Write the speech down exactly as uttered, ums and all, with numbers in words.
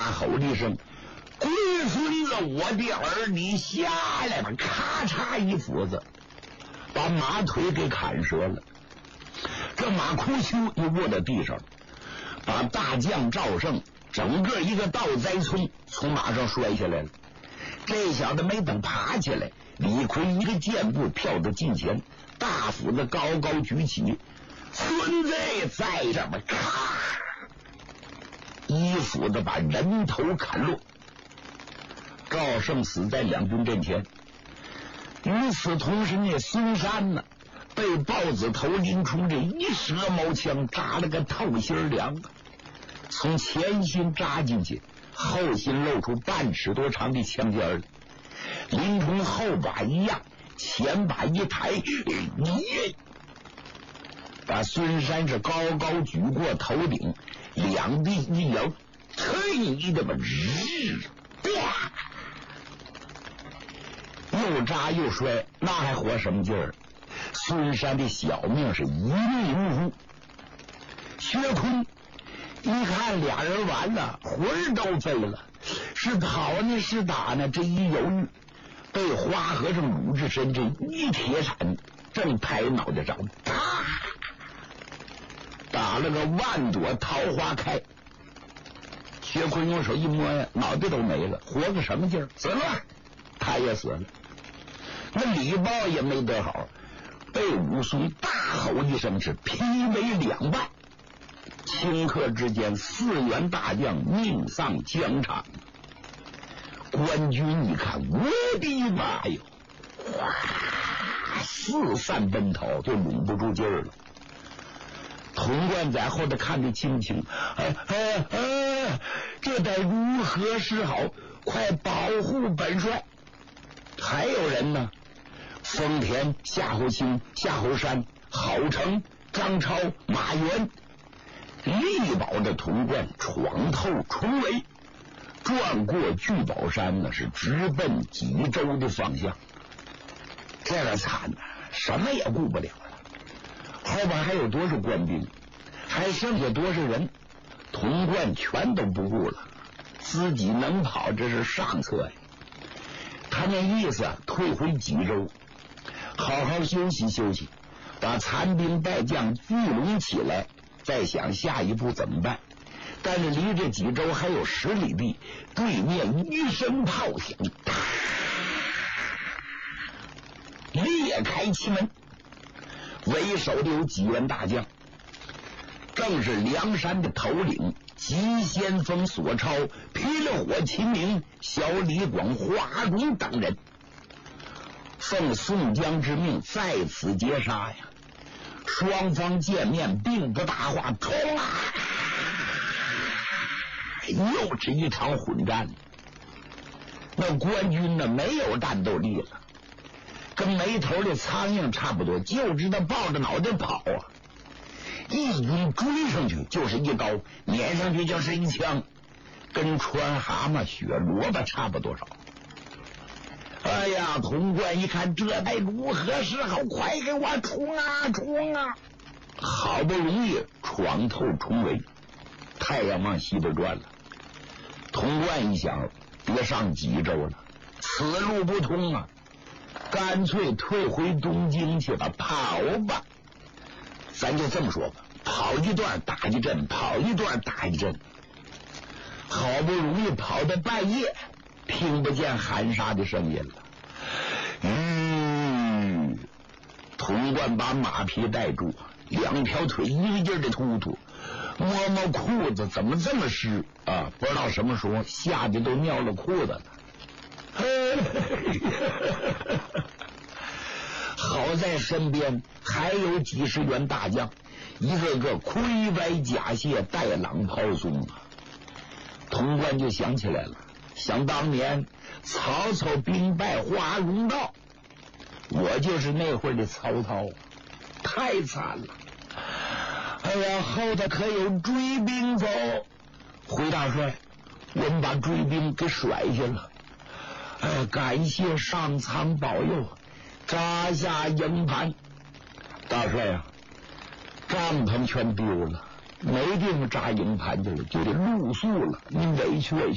吼了一声：“龟孙子，我的儿，你下来吧！”咔嚓一斧子，把马腿给砍折了。这马哭咻又卧在地上，把大将赵胜整个一个倒栽葱从马上摔下来了。这小子没等爬起来，李逵一个箭步跳到近前，大斧子高高举起，孙子在这么咔一斧子把人头砍落。赵胜死在两军阵前。与此同时呢，孙山呢被豹子头林冲这一蛇矛枪扎了个透心凉，从前心扎进去，后心露出半尺多长的枪尖儿。林冲后把一样，前把一抬，一把孙山是高高举过头顶，两臂一摇，忒一的吧，日，啪，又扎又摔，那还活什么劲儿？孙山的小命是一命呜呼。薛坤一看俩人完了，魂儿都飞了，是跑呢是打呢？这一犹豫，被花和尚鲁智深这一铁铲正拍脑袋上，啪，打了个万朵桃花开。薛坤用手一摸呀，脑袋都没了，活个什么劲儿？死了，他也死了。那李豹也没得好，被武松大吼一声，是劈为两半。顷刻之间，四员大将命丧疆场。官军一看，我的妈哟，哗，四散奔逃，就拢不住劲儿了。童贯在后头看得清清，哎哎哎，这得如何是好？快保护本帅！还有人呢，丰田、夏侯清、夏侯山、郝成、张超、马援力保着童贯闯透重围，转过聚宝山呢，是直奔济州的方向。这个惨呐，什么也顾不了了。后边还有多少官兵，还剩下多少人，童贯全都不顾了，自己能跑这是上策呀。他那意思退回济州，好好休息休息，把残兵败将聚拢起来，再想下一步怎么办。但是离这济州还有十里地，对面一声炮响，裂开其门，为首的有几员大将，正是梁山的头领急先锋索超、霹雳火秦明、小李广、华容等人，奉宋江之命在此截杀呀！双方见面并不大话，冲啊！又是一场混战。那官军呢，没有战斗力了，跟没头的苍蝇差不多，就知道抱着脑袋跑啊！一军追上去就是一刀，撵上去就是一枪，跟穿蛤蟆血萝卜差不多少。哎呀，童贯一看，这该如何是好？快给我冲啊冲啊！好不容易闯透重围，太阳往西边转了。童贯一想，别上济州了，此路不通啊，干脆退回东京去吧，跑吧。咱就这么说吧，跑一段打一阵，跑一段打一阵。好不容易跑到半夜，听不见含沙的声音了。嗯，童贯把马匹带住，两条腿一个劲儿的突突，摸摸裤子，怎么这么湿啊？不知道什么时候吓得都尿了裤子了。好在身边还有几十员大将，一个个盔白甲械，带朗袍松啊。童贯就想起来了，想当年曹操兵败华容道，我就是那会儿的曹操，太惨了。哎呀，后头可有追兵走。回大帅，我们把追兵给甩下了。哎，感谢上苍保佑，扎下营盘。大帅啊，帐篷全丢了，没地方扎营盘去了，就得露宿了，你委屈委屈。